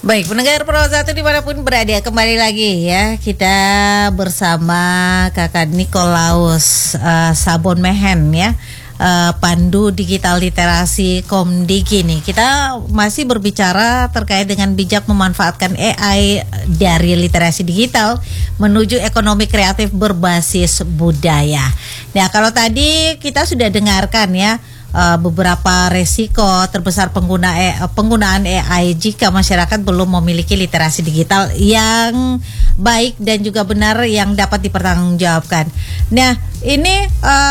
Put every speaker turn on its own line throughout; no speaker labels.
Baik, pendengar Pro 1 dimanapun berada, kembali lagi ya kita bersama Kakak Nikolaus Sabon Mehen ya, Pandu Digital Literasi Komdigi nih. Kita masih berbicara terkait dengan bijak memanfaatkan AI dari literasi digital menuju ekonomi kreatif berbasis budaya. Nah, kalau tadi kita sudah dengarkan ya, beberapa resiko terbesar penggunaan AI jika masyarakat belum memiliki literasi digital yang baik dan juga benar yang dapat dipertanggungjawabkan. Nah, ini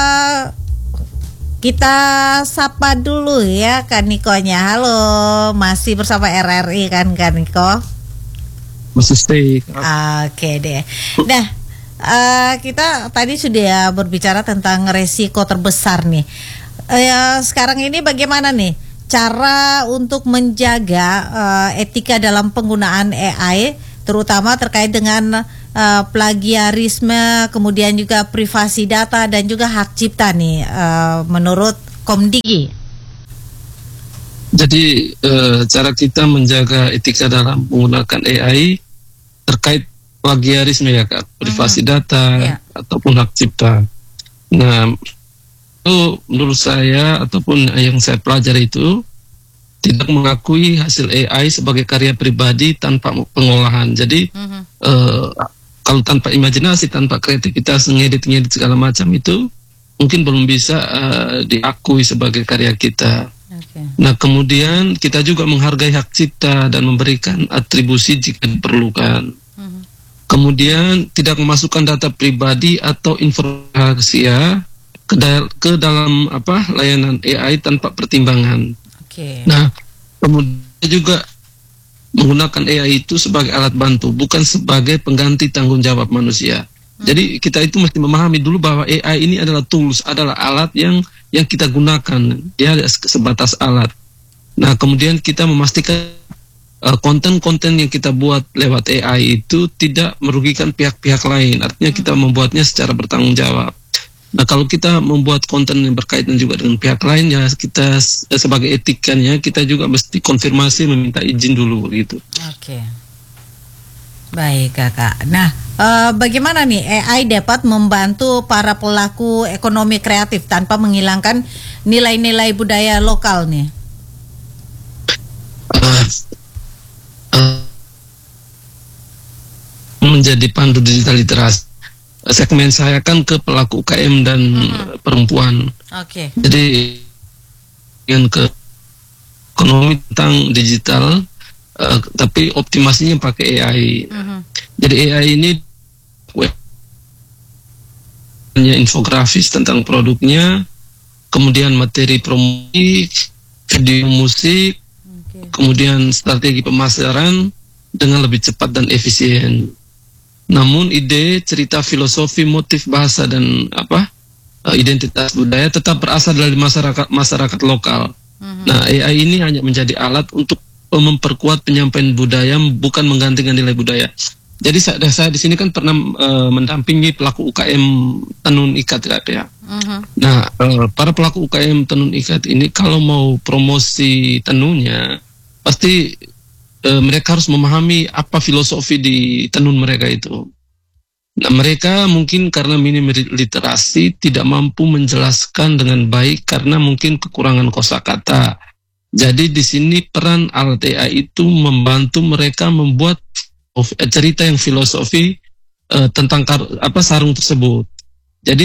kita sapa dulu ya Kak Nikonya. Halo, masih bersama RRI kan Kak Niko?
Masih stay.
Oke deh. Nah, kita tadi sudah berbicara tentang resiko terbesar nih. Sekarang ini bagaimana nih cara untuk menjaga etika dalam penggunaan AI, terutama terkait dengan plagiarisme, kemudian juga privasi data dan juga hak cipta nih, menurut Komdigi?
Jadi cara kita menjaga etika dalam menggunakan AI terkait plagiarisme ya Kak, privasi data ataupun hak cipta. Nah, itu menurut saya ataupun yang saya pelajari itu tidak mengakui hasil AI sebagai karya pribadi tanpa pengolahan. Jadi kalau tanpa imajinasi, tanpa kreativitas, ngedit segala macam itu mungkin belum bisa diakui sebagai karya kita. Nah, kemudian kita juga menghargai hak cipta dan memberikan atribusi jika diperlukan. Kemudian tidak memasukkan data pribadi atau informasi rahasia ke dalam layanan AI tanpa pertimbangan. Nah, kemudian juga menggunakan AI itu sebagai alat bantu, bukan sebagai pengganti tanggung jawab manusia. Jadi kita itu mesti memahami dulu bahwa AI ini adalah tools, adalah alat yang kita gunakan. Dia sebatas alat. Nah, kemudian kita memastikan konten-konten yang kita buat lewat AI itu tidak merugikan pihak-pihak lain. Artinya kita membuatnya secara bertanggung jawab. Nah, kalau kita membuat konten yang berkaitan juga dengan pihak lain, ya kita sebagai etikanya kita juga mesti konfirmasi, meminta izin dulu gitu.
Oke. Baik Kakak. Nah, bagaimana nih AI dapat membantu para pelaku ekonomi kreatif tanpa menghilangkan nilai-nilai budaya lokal nih?
Menjadi pandu digital literasi. Segmen saya kan ke pelaku UKM dan perempuan. Jadi yang ke ekonomi tentang digital, tapi optimasinya pakai AI. Jadi AI ini hanya infografis tentang produknya, kemudian materi promosi, video musik, kemudian strategi pemasaran dengan lebih cepat dan efisien. Namun ide, cerita, filosofi, motif, bahasa dan identitas budaya tetap berasal dari masyarakat lokal. Nah, AI ini hanya menjadi alat untuk memperkuat penyampaian budaya, bukan menggantikan nilai budaya. Jadi saya di sini kan pernah mendampingi pelaku UKM tenun ikat ya. Nah, para pelaku UKM tenun ikat ini kalau mau promosi tenunnya pasti mereka harus memahami apa filosofi di tenun mereka itu. Nah, mereka mungkin karena minim literasi tidak mampu menjelaskan dengan baik karena mungkin kekurangan kosakata. Jadi di sini peran alat AI itu membantu mereka membuat cerita yang filosofi tentang sarung tersebut. Jadi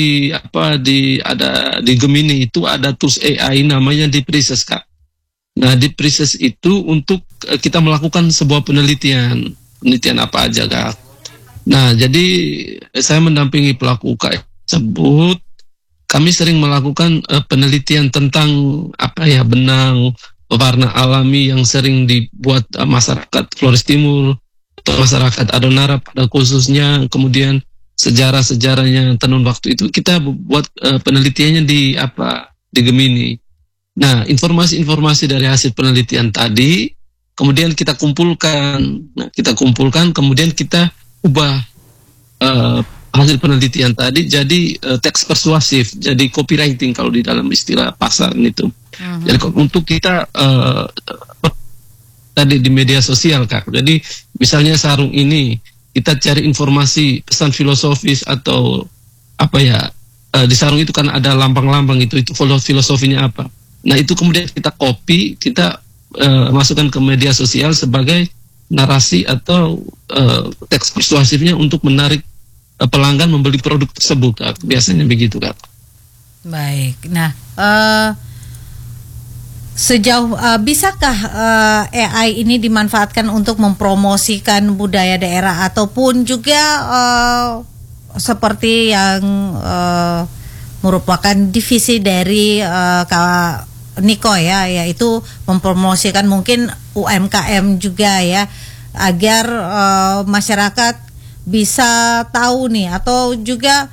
di Gemini itu ada tools AI namanya Deep-Research, Kak. Nah, Deep-Research itu untuk kita melakukan sebuah penelitian apa aja, Kak. Nah, jadi saya mendampingi pelaku UKM tersebut. Kami sering melakukan penelitian tentang benang warna alami yang sering dibuat masyarakat Flores Timur atau masyarakat Adonara pada khususnya, kemudian sejarahnya tenun waktu itu kita buat penelitiannya di Gemini. Nah, informasi-informasi dari hasil penelitian tadi kemudian kita kumpulkan. Kemudian kita ubah hasil penelitian tadi jadi teks persuasif, jadi copywriting kalau di dalam istilah pasar itu. Jadi untuk kita tadi di media sosial, Kak. Jadi misalnya sarung ini kita cari informasi pesan filosofis atau apa ya, di sarung itu kan ada lambang-lambang itu filosofinya apa. Nah itu kemudian kita copy, kita masukkan ke media sosial sebagai narasi atau teks persuasifnya untuk menarik pelanggan membeli produk tersebut, Kak. Biasanya begitu, Kak.
Baik. Nah, sejauh bisakah AI ini dimanfaatkan untuk mempromosikan budaya daerah ataupun juga seperti yang merupakan divisi dari Niko ya, yaitu mempromosikan mungkin UMKM juga ya, agar masyarakat bisa tahu nih atau juga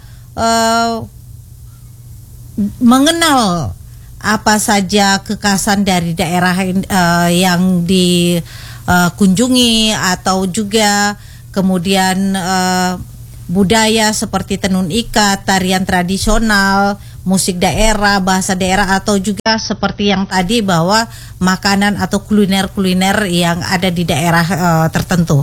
mengenal apa saja kekhasan dari daerah yang dikunjungi atau juga kemudian budaya seperti tenun ikat, tarian tradisional, musik daerah, bahasa daerah, atau juga seperti yang tadi bahwa makanan atau kuliner-kuliner yang ada di daerah tertentu.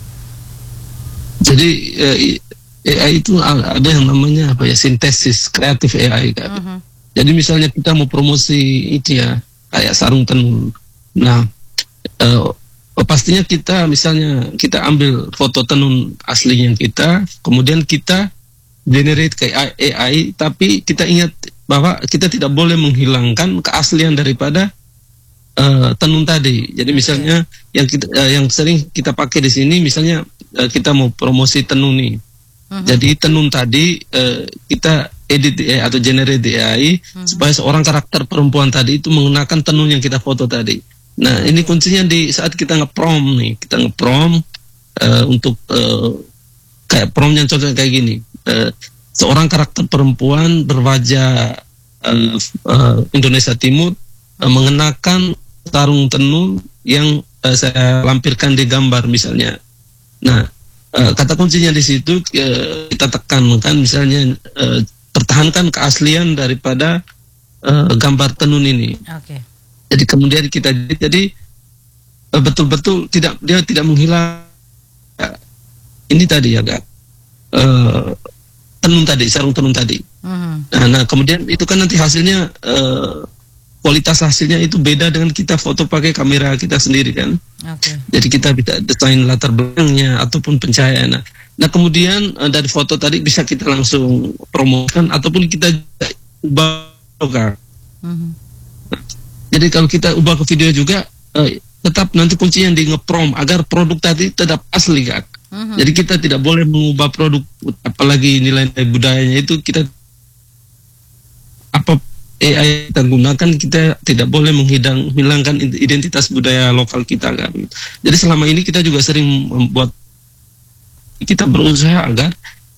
Jadi AI itu ada yang namanya apa ya, sintesis kreatif AI, kan. Jadi misalnya kita mau promosi itu ya kayak sarung tenun. Nah, pastinya kita misalnya kita ambil foto tenun aslinya kita, kemudian kita generate ke AI, tapi kita ingat bahwa kita tidak boleh menghilangkan keaslian daripada tenun tadi. Jadi misalnya yang sering kita pakai di sini, misalnya kita mau promosi tenun nih. Jadi tenun tadi kita edit atau generate di AI supaya seorang karakter perempuan tadi itu menggunakan tenun yang kita foto tadi. Nah, ini kuncinya di saat kita nge-prompt nih. Kita nge-prompt untuk kayak prompt yang contohnya kayak gini. Seorang karakter perempuan berwajah Indonesia Timur mengenakan sarung tenun yang saya lampirkan di gambar misalnya. Nah, kata kuncinya di situ kita tekankan misalnya pertahankan keaslian daripada gambar tenun ini.
Okay.
Jadi kemudian kita betul-betul dia tidak menghilang ini tadi ya, Kak. Tenun tadi, sarung tenun tadi. Nah, kemudian itu kan nanti hasilnya kualitas hasilnya itu beda dengan kita foto pakai kamera kita sendiri, kan. Okay. Jadi kita bisa desain latar belakangnya ataupun pencahayaan. Nah kemudian dari foto tadi bisa kita langsung promokan ataupun kita ubah, Kak. Jadi kalau kita ubah ke video juga tetap nanti kuncinya di nge-prompt agar produk tadi tetap asli, Kak. Jadi kita tidak boleh mengubah produk, apalagi nilai budayanya itu kita apa AI kita gunakan, kita tidak boleh menghilangkan identitas budaya lokal kita, kan. Jadi selama ini kita juga sering membuat, kita berusaha agar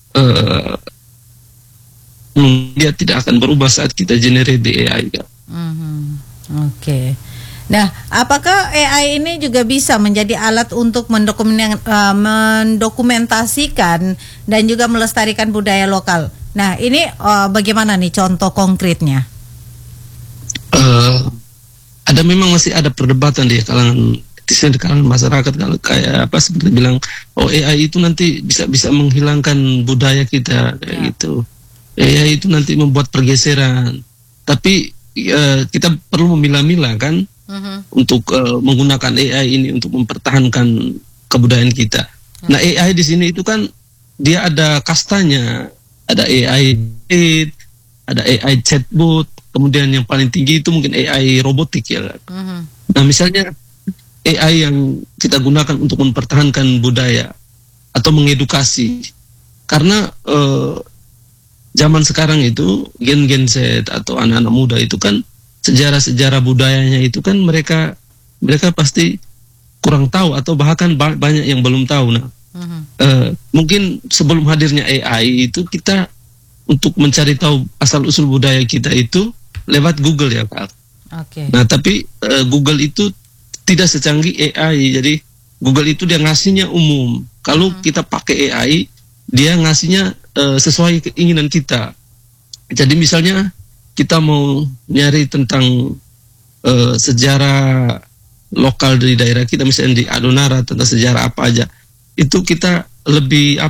dia tidak akan berubah saat kita generate di AI, kan.
Oke. Nah, apakah AI ini juga bisa menjadi alat untuk mendokumentasikan dan juga melestarikan budaya lokal? Nah, ini bagaimana nih contoh konkretnya?
Ada memang masih ada perdebatan di kalangan masyarakat, kalau kayak apa seperti bilang, AI itu nanti bisa menghilangkan budaya kita kayak gitu. AI itu nanti membuat pergeseran. Tapi kita perlu memilah-milah, kan, untuk menggunakan AI ini untuk mempertahankan kebudayaan kita. Nah, AI di sini itu kan dia ada kastanya, ada AI edit, ada AI chatbot, kemudian yang paling tinggi itu mungkin AI robotik, ya. Nah, misalnya AI yang kita gunakan untuk mempertahankan budaya atau mengedukasi, karena zaman sekarang itu gen Z atau anak-anak muda itu kan sejarah budayanya itu kan mereka pasti kurang tahu atau bahkan banyak yang belum tahu. Nah, mungkin sebelum hadirnya AI itu kita untuk mencari tahu asal usul budaya kita itu lewat Google, ya, Kak.
Okay.
Nah, tapi Google itu tidak secanggih AI. Jadi Google itu dia ngasihnya umum. Kalau kita pakai AI, dia ngasihnya sesuai keinginan kita. Jadi misalnya kita mau nyari tentang sejarah lokal di daerah kita, misalnya di Adonara tentang sejarah apa aja, itu kita lebih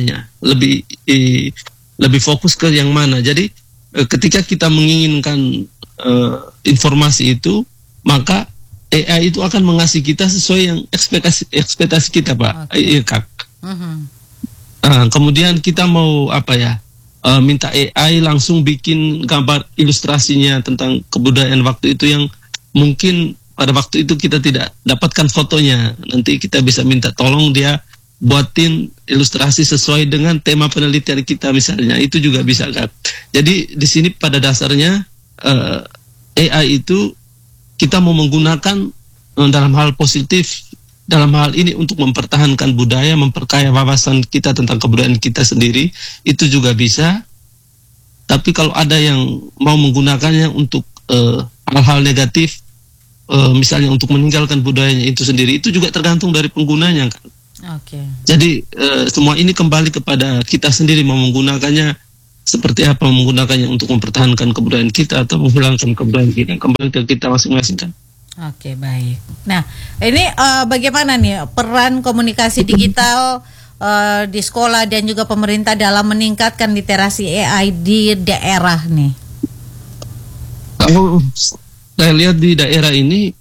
lebih fokus ke yang mana. Jadi ketika kita menginginkan informasi itu, maka AI itu akan mengasih kita sesuai yang ekspektasi kita, Pak. Iya, Kak. Kemudian kita mau minta AI langsung bikin gambar ilustrasinya tentang kebudayaan waktu itu yang mungkin pada waktu itu kita tidak dapatkan fotonya. Nanti kita bisa minta tolong dia buatin ilustrasi sesuai dengan tema penelitian kita misalnya. Itu juga bisa, kan. Jadi di sini pada dasarnya AI itu kita mau menggunakan dalam hal positif, dalam hal ini untuk mempertahankan budaya, memperkaya wawasan kita tentang kebudayaan kita sendiri, itu juga bisa. Tapi kalau ada yang mau menggunakannya untuk hal-hal negatif, misalnya untuk meninggalkan budayanya itu sendiri, itu juga tergantung dari penggunanya, kan. Jadi semua ini kembali kepada kita sendiri mau menggunakannya seperti apa, menggunakannya untuk mempertahankan kebudayaan kita atau menghilangkan kebudayaan kita, kembali ke kita masing-masing, kan.
Oke, baik. Nah, ini bagaimana nih peran komunikasi digital di sekolah dan juga pemerintah dalam meningkatkan literasi AI di daerah nih?
Kalau saya lihat di daerah ini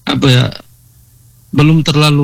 belum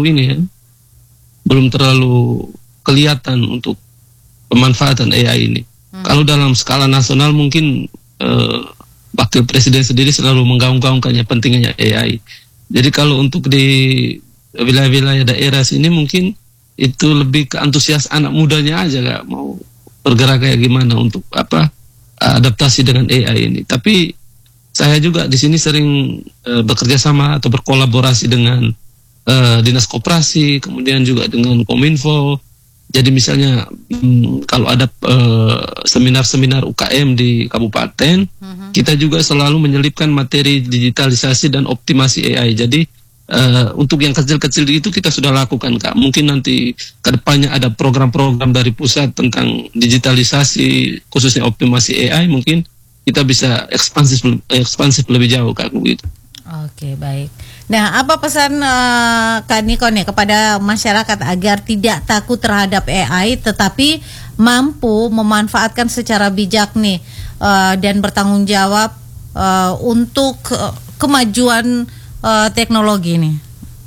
terlalu kelihatan untuk pemanfaatan AI ini. Kalau dalam skala nasional mungkin Wakil Presiden sendiri selalu menggaung-gaungkannya pentingnya AI. Jadi kalau untuk di wilayah-wilayah daerah sini mungkin itu lebih ke antusias anak mudanya aja, nggak mau bergerak kayak gimana untuk adaptasi dengan AI ini. Tapi saya juga di sini sering bekerja sama atau berkolaborasi dengan dinas koperasi, kemudian juga dengan Kominfo. Jadi misalnya kalau ada seminar-seminar UKM di kabupaten, kita juga selalu menyelipkan materi digitalisasi dan optimasi AI. Jadi untuk yang kecil-kecil itu kita sudah lakukan, Kak. Mungkin nanti kedepannya ada program-program dari pusat tentang digitalisasi, khususnya optimasi AI, mungkin kita bisa ekspansif lebih jauh, Kak, begitu.
Oke, baik. Nah, apa pesan Kak Niko nih kepada masyarakat agar tidak takut terhadap AI tetapi mampu memanfaatkan secara bijak nih dan bertanggung jawab untuk kemajuan teknologi nih?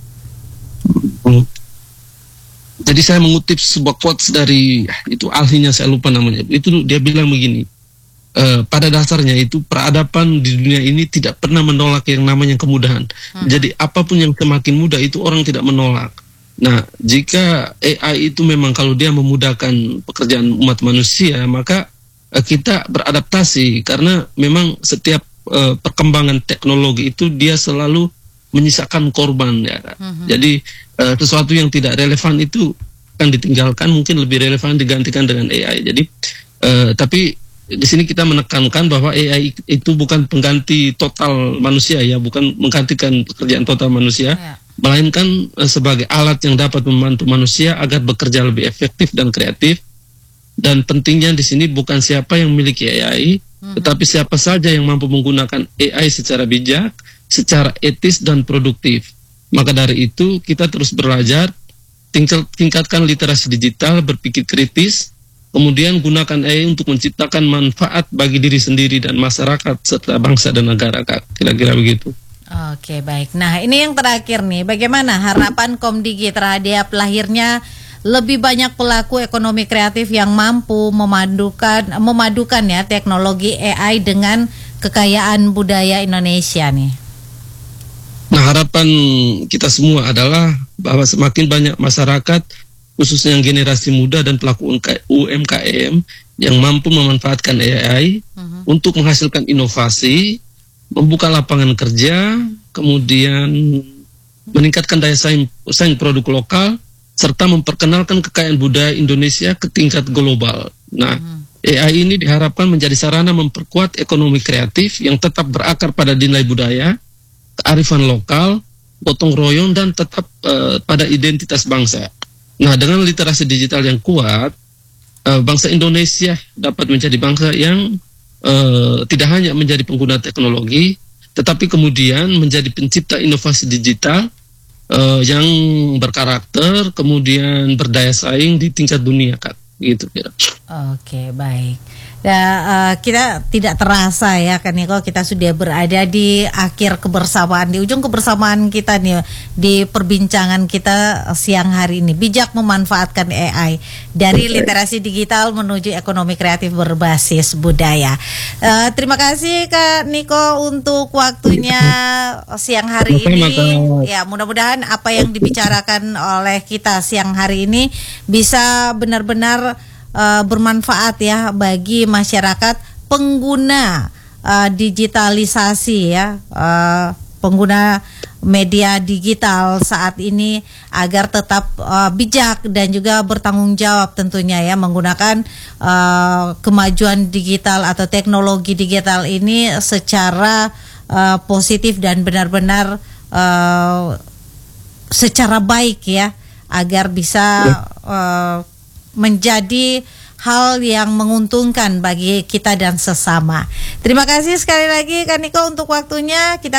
Jadi saya mengutip sebuah quotes dari itu ahlinya, saya lupa namanya. Itu dia bilang begini. Pada dasarnya itu peradaban di dunia ini tidak pernah menolak yang namanya kemudahan. Jadi apapun yang semakin mudah itu orang tidak menolak. Nah, jika AI itu memang kalau dia memudahkan pekerjaan umat manusia, maka kita beradaptasi karena memang setiap perkembangan teknologi itu dia selalu menyisakan korban, ya. Jadi sesuatu yang tidak relevan itu akan ditinggalkan, mungkin lebih relevan digantikan dengan AI. Jadi tapi di sini kita menekankan bahwa AI itu bukan pengganti total manusia, ya, bukan menggantikan pekerjaan total manusia, melainkan sebagai alat yang dapat membantu manusia agar bekerja lebih efektif dan kreatif. Dan pentingnya di sini bukan siapa yang memiliki AI, tetapi siapa saja yang mampu menggunakan AI secara bijak, secara etis dan produktif. Maka dari itu kita terus belajar, tingkatkan literasi digital, berpikir kritis. Kemudian gunakan AI untuk menciptakan manfaat bagi diri sendiri dan masyarakat serta bangsa dan negara, Kak. Kira-kira begitu.
Oke, baik. Nah, ini yang terakhir nih. Bagaimana harapan Komdigi terhadap lahirnya lebih banyak pelaku ekonomi kreatif yang mampu memadukan ya teknologi AI dengan kekayaan budaya Indonesia nih?
Nah, harapan kita semua adalah bahwa semakin banyak masyarakat, khususnya yang generasi muda dan pelaku UMKM yang mampu memanfaatkan AI untuk menghasilkan inovasi, membuka lapangan kerja, kemudian meningkatkan daya saing produk lokal, serta memperkenalkan kekayaan budaya Indonesia ke tingkat global. Nah, AI ini diharapkan menjadi sarana memperkuat ekonomi kreatif yang tetap berakar pada nilai budaya, kearifan lokal, gotong royong, dan tetap pada identitas bangsa. Nah, dengan literasi digital yang kuat, bangsa Indonesia dapat menjadi bangsa yang tidak hanya menjadi pengguna teknologi, tetapi kemudian menjadi pencipta inovasi digital yang berkarakter, kemudian berdaya saing di tingkat dunia, Kak. Gitu kira.
Oke, baik. Ya, kita tidak terasa ya kan Niko, kita sudah berada di akhir kebersamaan, di ujung kebersamaan kita nih di perbincangan kita siang hari ini. Bijak memanfaatkan AI dari literasi digital menuju ekonomi kreatif berbasis budaya. Terima kasih Kak Niko untuk waktunya siang hari ini. Ya, mudah-mudahan apa yang dibicarakan oleh kita siang hari ini bisa benar-benar bermanfaat ya bagi masyarakat pengguna digitalisasi ya, pengguna media digital saat ini agar tetap bijak dan juga bertanggung jawab tentunya ya menggunakan kemajuan digital atau teknologi digital ini secara positif dan benar-benar secara baik ya, agar bisa menjadi hal yang menguntungkan bagi kita dan sesama. Terima kasih sekali lagi Kak Niko untuk waktunya. Kita